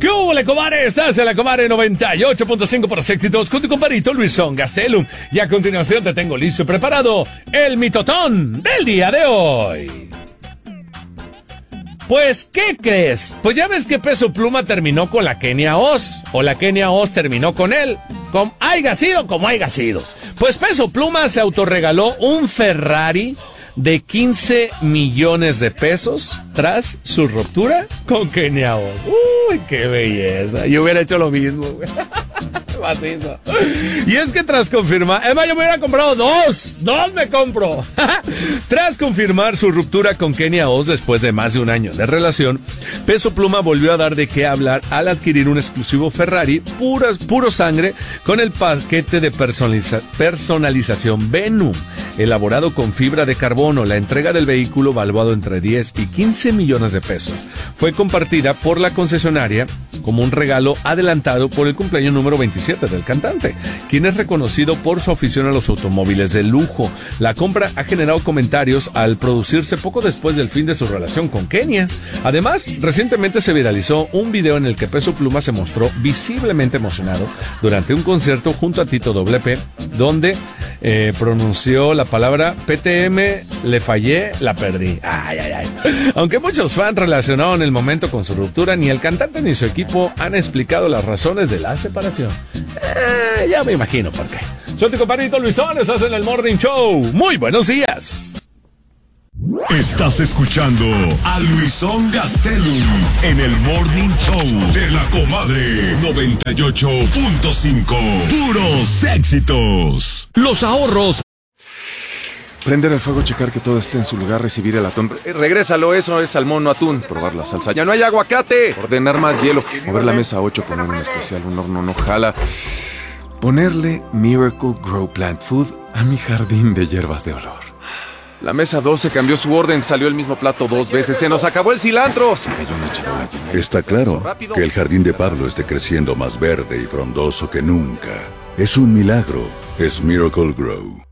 ¿Qué hubo, compadre? Estás en la Comare 98.5 por éxitos con tu compadrito Luisón Gastelum. Y a continuación te tengo listo y preparado el mitotón del día de hoy. Pues, ¿qué crees? Pues ya ves que Peso Pluma terminó con la Kenia Oz, o la Kenia Oz terminó con él. Como haya sido. Pues Peso Pluma se autorregaló un Ferrari de 15 millones de pesos tras su ruptura con Kenia Oz. ¡Uy, qué belleza! Yo hubiera hecho lo mismo, güey. Macizo. Y es que tras confirmar... Además, yo me hubiera comprado dos me compro. Tras confirmar su ruptura con Kenia Oz después de más de un año de relación, Peso Pluma volvió a dar de qué hablar al adquirir un exclusivo Ferrari puro sangre con el paquete de personalización Venom, elaborado con fibra de carbono. La entrega del vehículo, valuado entre 10 y 15 millones de pesos, fue compartida por la concesionaria como un regalo adelantado por el cumpleaños número 27 del cantante, quien es reconocido por su afición a los automóviles de lujo. La compra ha generado comentarios al producirse poco después del fin de su relación con Kenia. Además, recientemente se viralizó un video en el que Peso Pluma se mostró visiblemente emocionado durante un concierto junto a Tito WP, donde pronunció la palabra PTM, le fallé, la perdí. Ay. Aunque muchos fans relacionaron el momento con su ruptura, ni el cantante ni su equipo han explicado las razones de la separación. Ya me imagino por qué. Soy tu compadrito Luisón, estás en el Morning Show. Muy buenos días. Estás escuchando a Luisón Gastelum en el Morning Show de la Comadre 98.5. Puros éxitos. Los ahorros. Prender el fuego, checar que todo esté en su lugar, recibir el atún. Regrésalo, eso es salmón, no atún. Probar la salsa. Ya no hay aguacate. Ordenar más hielo. Mover la mesa 8, poner un especial, un horno no jala. Ponerle Miracle Grow Plant Food a mi jardín de hierbas de olor. La mesa 12 cambió su orden, salió el mismo plato 2 veces. ¡Se nos acabó el cilantro! Se cayó una charola llena. Está claro que el jardín de Pablo esté creciendo más verde y frondoso que nunca. Es un milagro. Es Miracle Grow.